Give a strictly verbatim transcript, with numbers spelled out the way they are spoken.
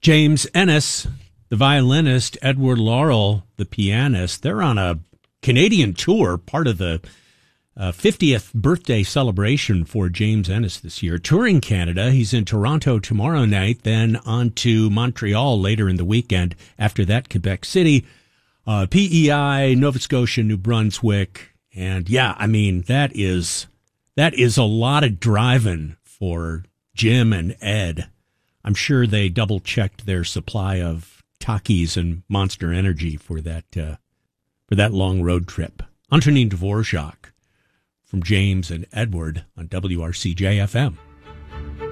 James Ennis, the violinist, Edward Laurel, the pianist, they're on a Canadian tour, part of the uh, fiftieth birthday celebration for James Ennis this year. Touring Canada, he's in Toronto tomorrow night, then on to Montreal later in the weekend. After that, Quebec City, uh, P E I, Nova Scotia, New Brunswick. And yeah, I mean, that is, that is a lot of driving for Jim and Ed. I'm sure they double-checked their supply of Takis and Monster Energy for that uh, for that long road trip. Antonin Dvorak from James and Edward on W R C J F M.